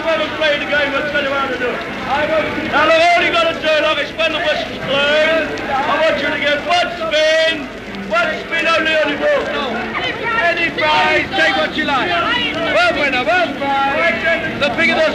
never played the game, I'll tell you how to do it. Now look, all you got to do, look, is when the whistle's blown, I want you to get one spin only on the ball. Any prize, take what you like. One winner, one prize. The bigger the